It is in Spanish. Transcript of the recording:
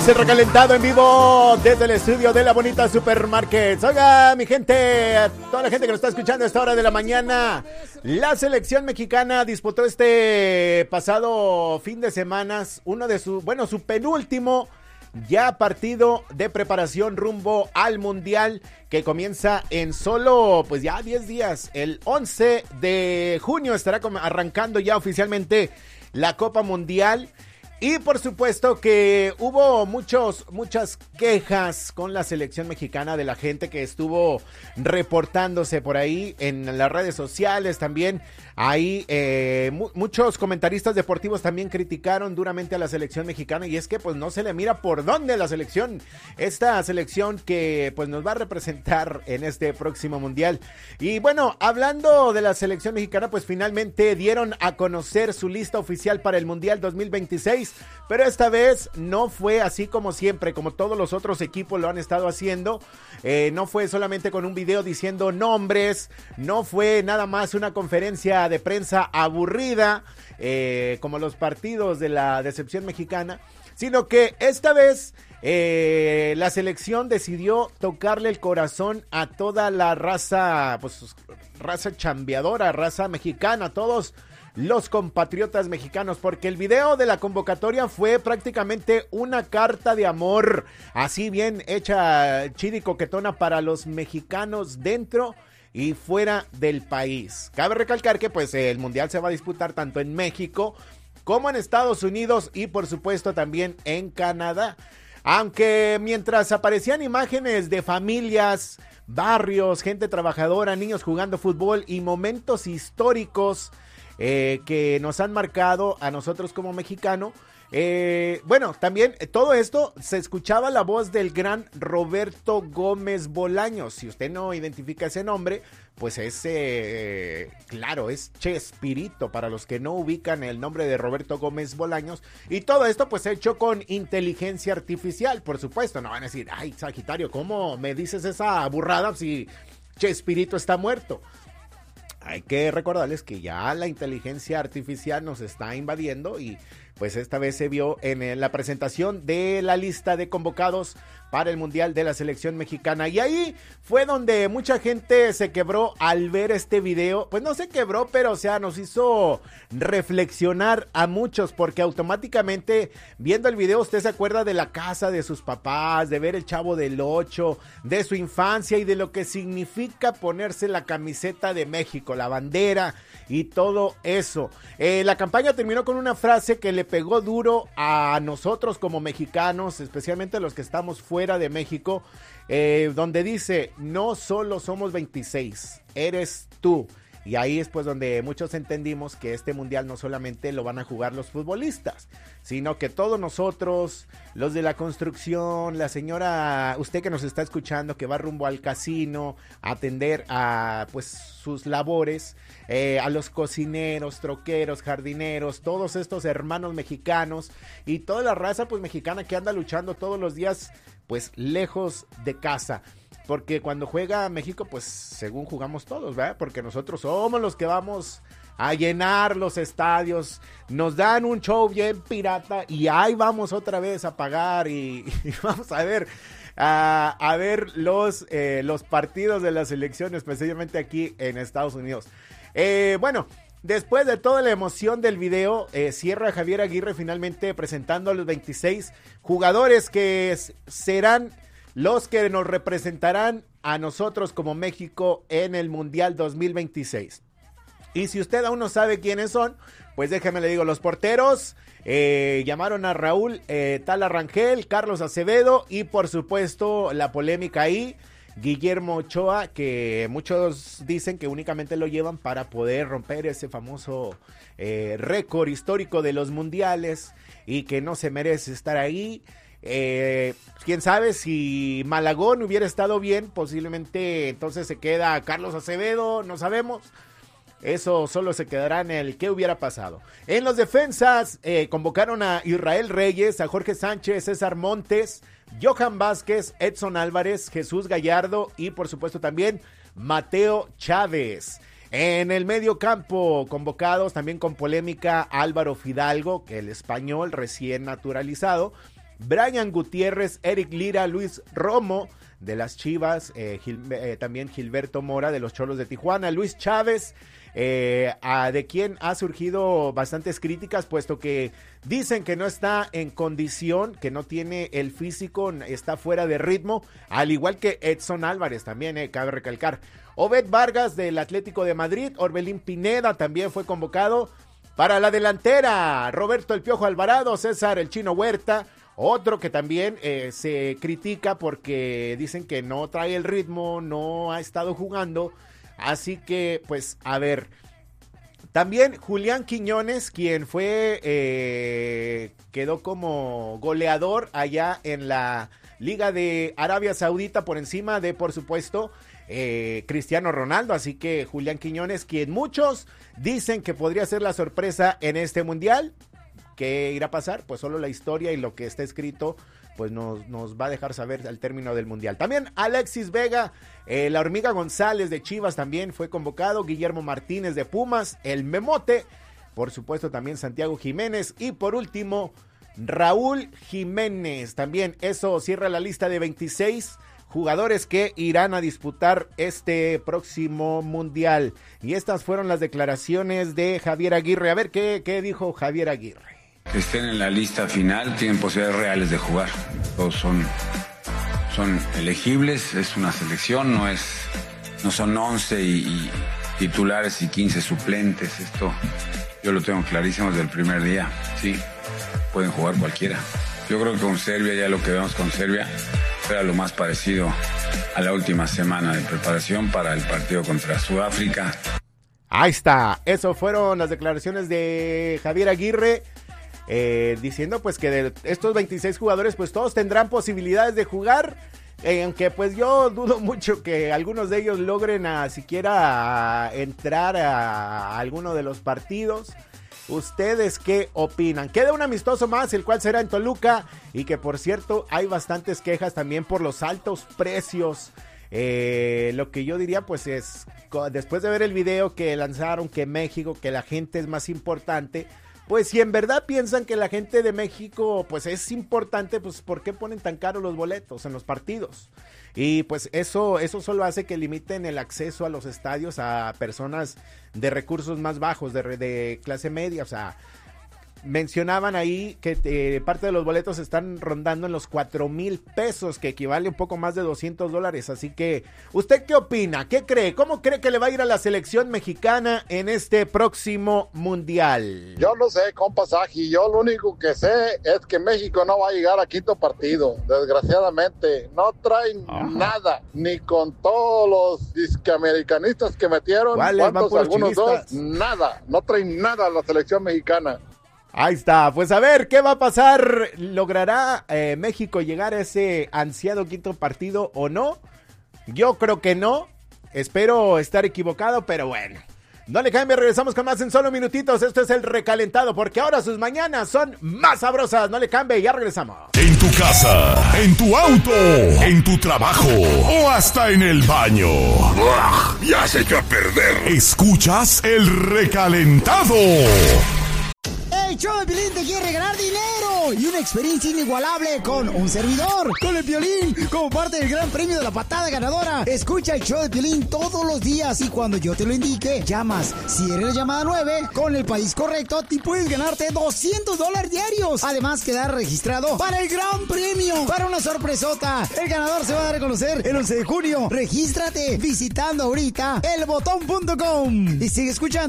Es el recalentado en vivo desde el estudio de la bonita Supermarket. Oiga, mi gente, toda la gente que nos está escuchando a esta hora de la mañana, la selección mexicana disputó este pasado fin de semana su penúltimo ya partido de preparación rumbo al Mundial, que comienza en solo, pues ya 10 días. El 11 de junio estará arrancando ya oficialmente la Copa Mundial. Y por supuesto que hubo muchas quejas con la selección mexicana de la gente que estuvo reportándose por ahí en las redes sociales también. Ahí muchos comentaristas deportivos también criticaron duramente a la selección mexicana, y es que pues no se le mira por dónde la selección, esta selección que pues nos va a representar en este próximo mundial. Y bueno, hablando de la selección mexicana, pues finalmente dieron a conocer su lista oficial para el Mundial 2026, pero esta vez no fue así como siempre, como todos los otros equipos lo han estado haciendo. No fue solamente con un video diciendo nombres, no fue nada más una conferencia de prensa aburrida, como los partidos de la decepción mexicana, sino que esta vez la selección decidió tocarle el corazón a toda la raza, pues raza chambeadora, raza mexicana, todos los compatriotas mexicanos, porque el video de la convocatoria fue prácticamente una carta de amor, así bien hecha, chida y coquetona para los mexicanos dentro y fuera del país. Cabe recalcar que pues el mundial se va a disputar tanto en México como en Estados Unidos y por supuesto también en Canadá. Aunque mientras aparecían imágenes de familias, barrios, gente trabajadora, niños jugando fútbol y momentos históricos que nos han marcado a nosotros como mexicano, bueno, también todo esto se escuchaba la voz del gran Roberto Gómez Bolaños. Si usted no identifica ese nombre, pues es, claro, es Chespirito, para los que no ubican el nombre de Roberto Gómez Bolaños. Y todo esto pues hecho con inteligencia artificial, por supuesto. No van a decir, ay, Sagitario, ¿cómo me dices esa burrada si Chespirito está muerto? Hay que recordarles que ya la inteligencia artificial nos está invadiendo y pues esta vez se vio en la presentación de la lista de convocados para el Mundial de la selección mexicana. Y ahí fue donde mucha gente se quebró al ver este video. Pues no se quebró, pero o sea, nos hizo reflexionar a muchos, porque automáticamente viendo el video usted se acuerda de la casa de sus papás, de ver el Chavo del Ocho, de su infancia y de lo que significa ponerse la camiseta de México, la bandera y todo eso. La campaña terminó con una frase que le pegó duro a nosotros como mexicanos, especialmente los que estamos fuera de México, donde dice: no solo somos 26, eres tú. Y ahí es pues donde muchos entendimos que este mundial no solamente lo van a jugar los futbolistas, sino que todos nosotros, los de la construcción, la señora, usted que nos está escuchando, que va rumbo al casino a atender a pues sus labores, a los cocineros, troqueros, jardineros, todos estos hermanos mexicanos y toda la raza pues mexicana que anda luchando todos los días pues lejos de casa. Porque cuando juega México, pues según jugamos todos, ¿verdad? Porque nosotros somos los que vamos a llenar los estadios, nos dan un show bien pirata y ahí vamos otra vez a pagar y vamos a ver los partidos de la selección, especialmente aquí en Estados Unidos. Bueno, después de toda la emoción del video, cierra Javier Aguirre finalmente presentando a los 26 jugadores que serán los que nos representarán a nosotros como México en el Mundial 2026. Y si usted aún no sabe quiénes son, pues déjeme le digo, los porteros llamaron a Raúl Tala Rangel, Carlos Acevedo y por supuesto la polémica ahí, Guillermo Ochoa, que muchos dicen que únicamente lo llevan para poder romper ese famoso récord histórico de los mundiales y que no se merece estar ahí. Quién sabe si Malagón hubiera estado bien, posiblemente entonces se queda Carlos Acevedo, no sabemos. Eso solo se quedará en el qué hubiera pasado. En los defensas convocaron a Israel Reyes, a Jorge Sánchez, César Montes, Johan Vázquez, Edson Álvarez, Jesús Gallardo y por supuesto también Mateo Chávez. En el medio campo convocados también con polémica Álvaro Fidalgo, que el español recién naturalizado, Brian Gutiérrez, Eric Lira, Luis Romo de las Chivas, también Gilberto Mora de los Cholos de Tijuana, Luis Chávez, de quien ha surgido bastantes críticas, puesto que dicen que no está en condición, que no tiene el físico, está fuera de ritmo, al igual que Edson Álvarez también, cabe recalcar. Obed Vargas del Atlético de Madrid, Orbelín Pineda también fue convocado. Para la delantera, Roberto El Piojo Alvarado, César El Chino Huerta, otro que también se critica porque dicen que no trae el ritmo, no ha estado jugando. Así que, pues, a ver. También Julián Quiñones, quien quedó como goleador allá en la Liga de Arabia Saudita por encima de, por supuesto, Cristiano Ronaldo. Así que Julián Quiñones, quien muchos dicen que podría ser la sorpresa en este mundial. ¿Qué irá a pasar? Pues solo la historia y lo que está escrito pues nos va a dejar saber al término del mundial. También Alexis Vega, la Hormiga González de Chivas también fue convocado, Guillermo Martínez de Pumas, el Memote, por supuesto también Santiago Jiménez y por último Raúl Jiménez. También eso cierra la lista de 26 jugadores que irán a disputar este próximo mundial. Y estas fueron las declaraciones de Javier Aguirre. A ver, ¿qué dijo Javier Aguirre? Que estén en la lista final, tienen posibilidades reales de jugar. Todos son elegibles, es una selección, no son 11 y titulares y 15 suplentes. Esto yo lo tengo clarísimo desde el primer día. Sí, pueden jugar cualquiera. Yo creo que con Serbia, ya lo que vemos con Serbia, era lo más parecido a la última semana de preparación para el partido contra Sudáfrica. Ahí está, eso fueron las declaraciones de Javier Aguirre. Diciendo pues que de estos 26 jugadores pues todos tendrán posibilidades de jugar, aunque pues yo dudo mucho que algunos de ellos logren siquiera entrar a alguno de los partidos. ¿Ustedes qué opinan? Queda un amistoso más, el cual será en Toluca, y que por cierto hay bastantes quejas también por los altos precios. Lo que yo diría pues es, después de ver el video que lanzaron, que México, que la gente es más importante, pues si en verdad piensan que la gente de México pues es importante, pues ¿por qué ponen tan caros los boletos en los partidos? Y pues eso solo hace que limiten el acceso a los estadios a personas de recursos más bajos, de clase media. O sea, mencionaban ahí que parte de los boletos están rondando en los 4,000 pesos, que equivale un poco más de $200. Así que, ¿usted qué opina? ¿Qué cree? ¿Cómo cree que le va a ir a la selección mexicana en este próximo mundial? Yo no sé, compa Saji, yo lo único que sé es que México no va a llegar a quinto partido, desgraciadamente. No traen nada, ni con todos los disqueamericanistas que metieron, ¿cuántos? Algunos dos, nada, no traen nada a la selección mexicana. Ahí está, pues a ver, ¿qué va a pasar? ¿Logrará México llegar a ese ansiado quinto partido o no? Yo creo que no, espero estar equivocado, pero bueno. No le cambie, regresamos con más en solo minutitos. Esto es el recalentado, porque ahora sus mañanas son más sabrosas. No le cambie, ya regresamos. En tu casa, en tu auto, en tu trabajo o hasta en el baño. ¡Uah! Ya se echó a perder. Escuchas el recalentado. El show de Piolín te quiere regalar dinero y una experiencia inigualable con un servidor, con el Piolín, como parte del gran premio de la patada ganadora. Escucha el show de Piolín todos los días y cuando yo te lo indique, llamas. Si eres la llamada 9, con el país correcto, te puedes ganarte $200 diarios. Además, quedar registrado para el gran premio, para una sorpresota. El ganador se va a dar a conocer el 11 de junio. Regístrate visitando ahorita elbotón.com y sigue escuchando